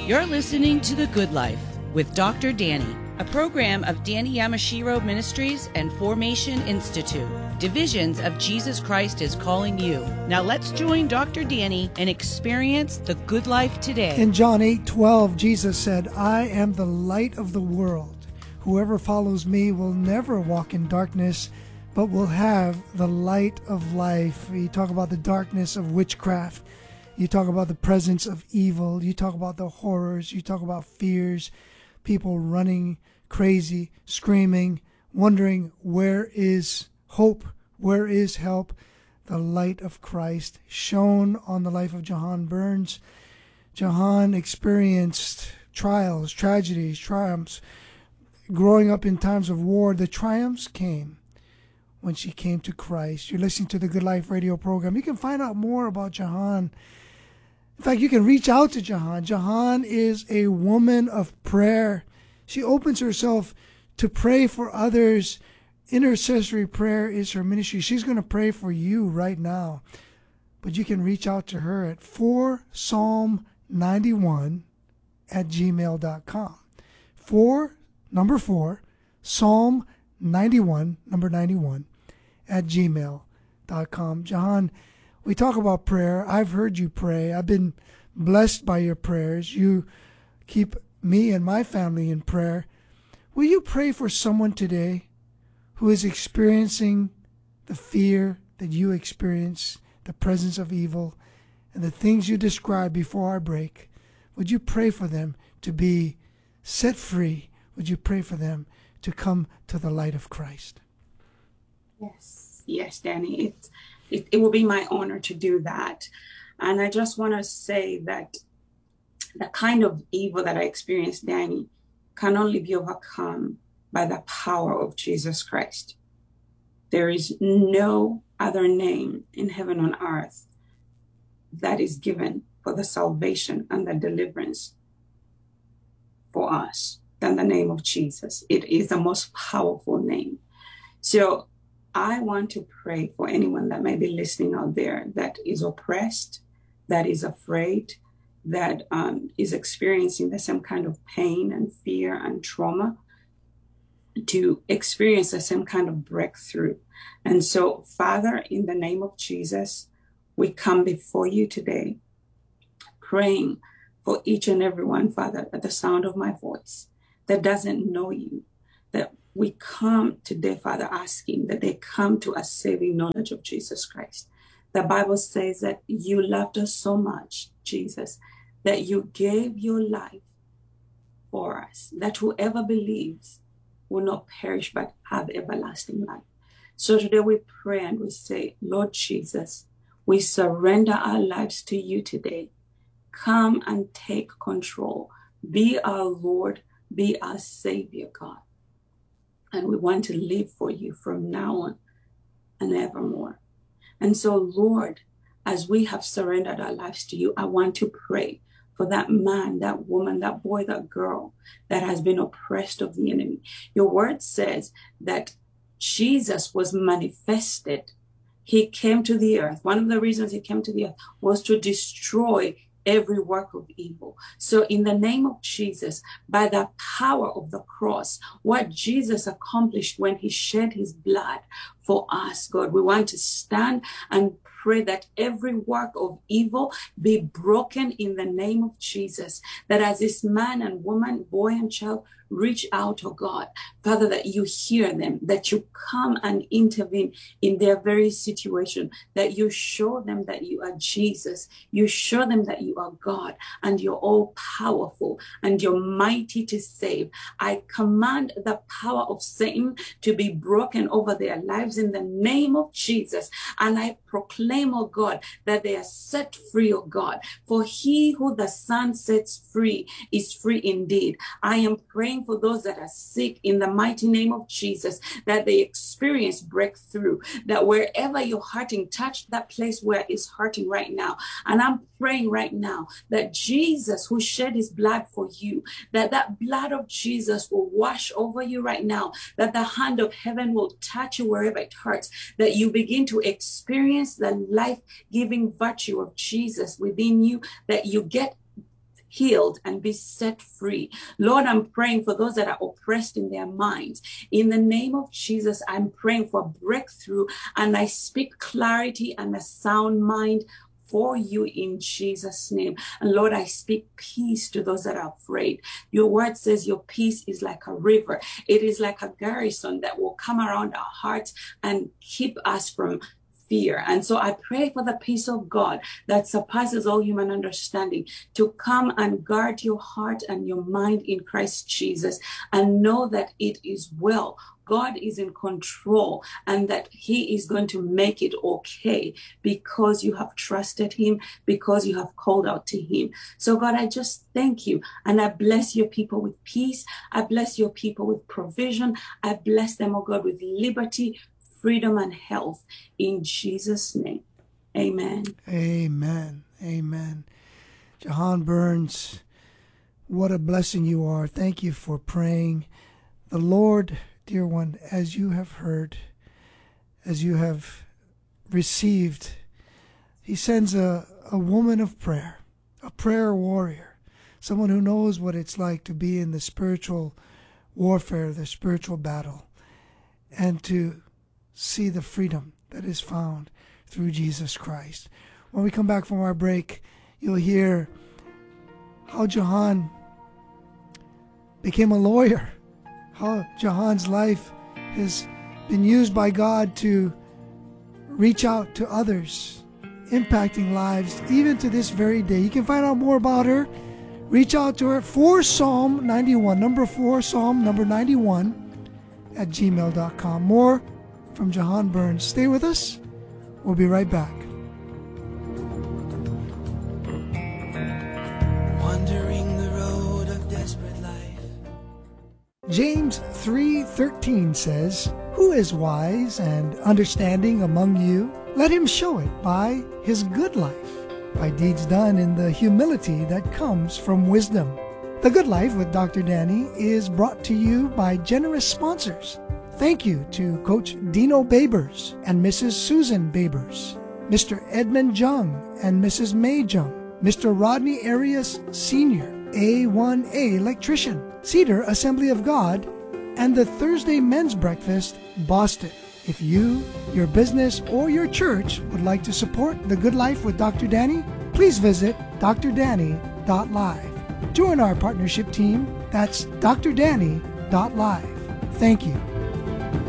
You're listening to The Good Life with Dr. Danny, a program of Danny Yamashiro Ministries and Formation Institute. Divisions of Jesus Christ is calling you. Now let's join Dr. Danny and experience the good life today. In John 8:12, Jesus said, I am the light of the world. Whoever follows me will never walk in darkness, but will have the light of life. You talk about the darkness of witchcraft. You talk about the presence of evil. You talk about the horrors. You talk about fears, people running crazy, screaming, wondering where is hope, where is help. The light of Christ shone on the life of Jahan Burns. Jahan experienced trials, tragedies, triumphs. Growing up in times of war, the triumphs came when she came to Christ. You're listening to the Good Life radio program. You can find out more about Jahan. In fact, you can reach out to Jahan. Jahan is a woman of prayer. She opens herself to pray for others. Intercessory prayer is her ministry. She's going to pray for you right now. But you can reach out to her at 4psalm91@gmail.com. 4, Psalm 91, number 91, @gmail.com. Jahan, we talk about prayer. I've heard you pray. I've been blessed by your prayers. You keep me and my family in prayer. Will you pray for someone today who is experiencing the fear that you experience, the presence of evil, and the things you described before our break? Would you pray for them to be set free? Would you pray for them to come to the light of Christ? Yes, Danny. It will be my honor to do that. And I just want to say that the kind of evil that I experienced, Danny, can only be overcome by the power of Jesus Christ. There is no other name in heaven and earth that is given for the salvation and the deliverance for us than the name of Jesus. It is the most powerful name. So I want to pray for anyone that may be listening out there that is oppressed, that is afraid, that is experiencing the same kind of pain and fear and trauma, to experience the same kind of breakthrough. And so, Father, in the name of Jesus, we come before you today, praying for each and every one, Father, at the sound of my voice, that doesn't know you, that we come today, Father, asking that they come to a saving knowledge of Jesus Christ. The Bible says that you loved us so much, Jesus, that you gave your life for us, that whoever believes will not perish but have everlasting life. So today we pray and we say, Lord Jesus, we surrender our lives to you today. Come and take control. Be our Lord, be our Savior, God. And we want to live for you from now on and evermore. And so, Lord, as we have surrendered our lives to you, I want to pray for that man, that woman, that boy, that girl that has been oppressed of the enemy. Your word says that Jesus was manifested. He came to the earth. One of the reasons he came to the earth was to destroy every work of evil. So in the name of Jesus, by the power of the cross, what Jesus accomplished when he shed his blood for us, God, we want to stand and pray that every work of evil be broken in the name of Jesus. That as this man and woman, boy and child reach out, oh God, Father, that you hear them, that you come and intervene in their very situation, that you show them that you are Jesus, you show them that you are God, and you're all powerful and you're mighty to save. I command the power of Satan to be broken over their lives in the name of Jesus, and I proclaim, oh God, that they are set free, oh God, for he who the Son sets free is free indeed. I am praying for those that are sick in the mighty name of Jesus, that they experience breakthrough, that wherever you're hurting, touch that place where it's hurting right now. And I'm praying right now that Jesus, who shed his blood for you, that blood of Jesus will wash over you right now, that the hand of heaven will touch you wherever it hurts, that you begin to experience the life-giving virtue of Jesus within you, that you get healed and be set free. Lord, I'm praying for those that are oppressed in their minds. In the name of Jesus, I'm praying for breakthrough, and I speak clarity and a sound mind for you in Jesus' name. And Lord, I speak peace to those that are afraid. Your word says your peace is like a river. It is like a garrison that will come around our hearts and keep us from fear. And so I pray for the peace of God that surpasses all human understanding to come and guard your heart and your mind in Christ Jesus, and know that it is well. God is in control, and that he is going to make it okay because you have trusted him, because you have called out to him. So God, I just thank you, and I bless your people with peace. I bless your people with provision. I bless them, oh God, with liberty, freedom, and health in Jesus' name. Amen. Amen. Amen. Jahan Burns, what a blessing you are. Thank you for praying. The Lord, dear one, as you have heard, as you have received, he sends a woman of prayer, a prayer warrior, someone who knows what it's like to be in the spiritual warfare, the spiritual battle, and to see the freedom that is found through Jesus Christ. When we come back from our break, you'll hear how Jahan became a lawyer, how Jahan's life has been used by God to reach out to others, impacting lives even to this very day. You can find out more about her. Reach out to her for Psalm 91, number 4, Psalm number 91 at gmail.com. More from Jahan Burns. Stay with us. We'll be right back. Wandering the road of desperate life. James 3:13 says, "Who is wise and understanding among you? Let him show it by his good life, by deeds done in the humility that comes from wisdom." The Good Life with Dr. Danny is brought to you by generous sponsors. Thank you to Coach Dino Babers and Mrs. Susan Babers, Mr. Edmund Jung and Mrs. May Jung, Mr. Rodney Arias Sr., A1A Electrician, Cedar Assembly of God, and the Thursday Men's Breakfast, Boston. If you, your business, or your church would like to support The Good Life with Dr. Danny, please visit drdanny.live. Join our partnership team. That's drdanny.live. Thank you.